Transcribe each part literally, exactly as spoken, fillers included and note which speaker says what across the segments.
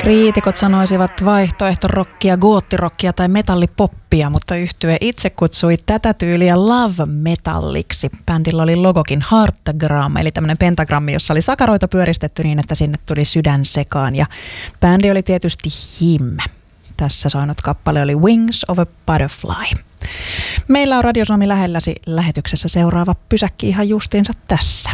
Speaker 1: Kriitikot sanoisivat vaihtoehtorokkia, goottirokkia tai metallipoppia, mutta yhtye itse kutsui tätä tyyliä love metalliksi. Bändillä oli logokin Heartagram, eli tämmöinen pentagrammi, jossa oli sakaroita pyöristetty niin, että sinne tuli sydän sekaan. Ja bändi oli tietysti Him. Tässä soinut kappale oli Wings of a Butterfly. Meillä on Radio Suomi lähelläsi lähetyksessä seuraava pysäkki ihan justiinsa tässä.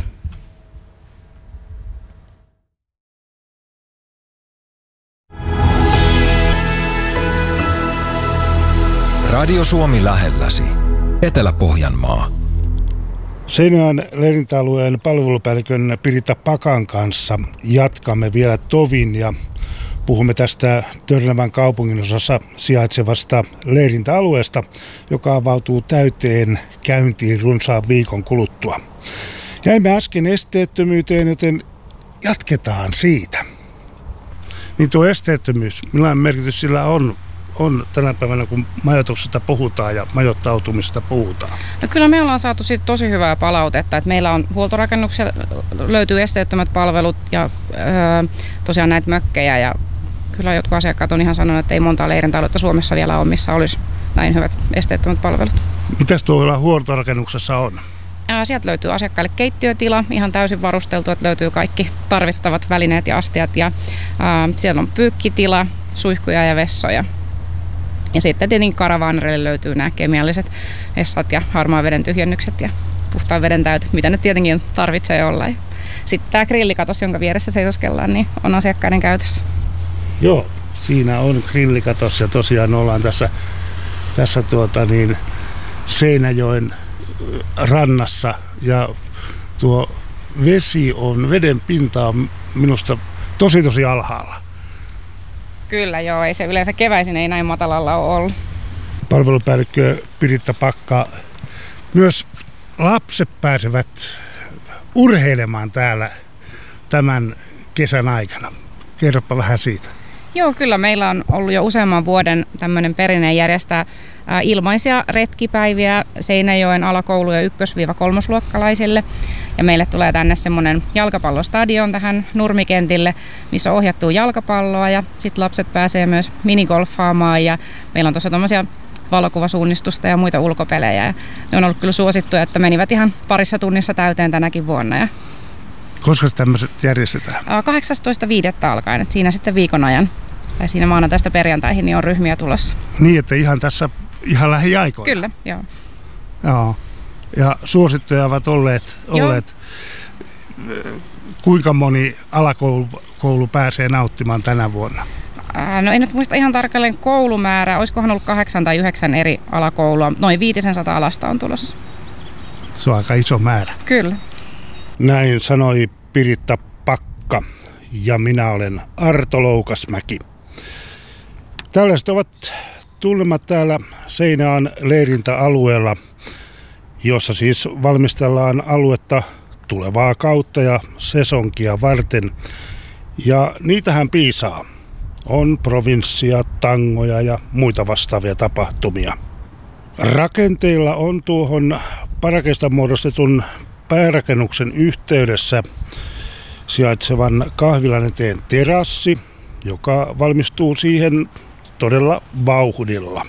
Speaker 2: Radio Suomi lähelläsi. Etelä-Pohjanmaa.
Speaker 3: Seinäjoen leirintäalueen palvelupäällikön Piritta Pakan kanssa jatkamme vielä tovin ja puhumme tästä Törnävän kaupunginosassa sijaitsevasta leirintäalueesta, joka avautuu täyteen käyntiin runsaan viikon kuluttua. Jäimme äsken esteettömyyteen, joten jatketaan siitä. Niin tuo esteettömyys, millainen merkitys sillä on? on tänä päivänä, kun majoituksesta puhutaan ja majoittautumisesta puhutaan?
Speaker 4: No kyllä me ollaan saatu siitä tosi hyvää palautetta, että meillä on huoltorakennuksia, löytyy esteettömät palvelut ja öö, tosiaan näitä mökkejä ja kyllä jotkut asiakkaat on ihan sanonut, että ei montaa leirintäaluetta Suomessa vielä ole, missä olisi näin hyvät esteettömät palvelut.
Speaker 3: Mitäs tuolla huoltorakennuksessa on?
Speaker 4: Ää, sieltä löytyy asiakkaille keittiötila, ihan täysin varusteltu, että löytyy kaikki tarvittavat välineet ja astiat ja ää, siellä on pyykkitila, suihkuja ja vessoja. Ja sitten tietenkin karavaanereille löytyy nämä kemialliset vessat ja harmaan veden tyhjennykset ja puhtaan veden täytöt, mitä ne tietenkin tarvitsee olla. Ja sitten tämä grillikatos, jonka vieressä seisoskellaan, niin on asiakkaiden käytössä.
Speaker 3: Joo, siinä on grillikatos ja tosiaan ollaan tässä, tässä tuota niin, Seinäjoen rannassa ja tuo vesi on, veden pinta on minusta tosi tosi alhaalla.
Speaker 4: Kyllä joo, ei se yleensä keväisin ei näin matalalla ole ollut.
Speaker 3: Palvelupäällikkö Piritta Pakka, myös lapset pääsevät urheilemaan täällä tämän kesän aikana. Kerropa vähän siitä.
Speaker 4: Joo, kyllä meillä on ollut jo useamman vuoden tämmöinen perinne järjestää ilmaisia retkipäiviä Seinäjoen alakoulujen ykkös-kolmosluokkalaisille. Ja meille tulee tänne semmoinen jalkapallostadion tähän nurmikentille, missä ohjattuu jalkapalloa ja sitten lapset pääsee myös minigolfaamaan ja meillä on tuossa tommosia valokuvasuunnistusta ja muita ulkopelejä. Ja ne on ollut kyllä suosittuja, että menivät ihan parissa tunnissa täyteen tänäkin vuonna. Ja
Speaker 3: koska tämmöiset järjestetään?
Speaker 4: kahdeksastoista viidettä alkaen, että siinä sitten viikon ajan tai siinä maanantaista perjantaihin niin on ryhmiä tulossa.
Speaker 3: Niin, että ihan tässä ihan lähiaikoina?
Speaker 4: Kyllä, joo.
Speaker 3: Joo. Ja suosittuja ovat olleet, olleet. Kuinka moni alakoulu koulu pääsee nauttimaan tänä vuonna?
Speaker 4: No en nyt muista ihan tarkalleen koulumäärää. Olisikohan ollut kahdeksan tai yhdeksän eri alakoulua. Noin viisisata alasta on tulossa.
Speaker 3: Se on aika iso määrä.
Speaker 4: Kyllä.
Speaker 3: Näin sanoi Piritta Pakka ja minä olen Arto Loukasmäki. Tällaiset ovat tunnelmat täällä Seinäjoen leirintäalueella, jossa siis valmistellaan aluetta tulevaa kautta ja sesonkia varten. Ja niitähän piisaa. On provinssia, tangoja ja muita vastaavia tapahtumia. Rakenteilla on tuohon parakeista muodostetun päärakennuksen yhteydessä sijaitsevan kahvilan eteen terassi, joka valmistuu siihen todella vauhdilla.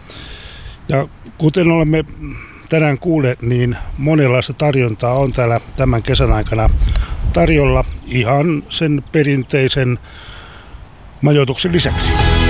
Speaker 3: Ja kuten olemme tänään kuulleet, niin monenlaista tarjontaa on täällä tämän kesän aikana tarjolla ihan sen perinteisen majoituksen lisäksi.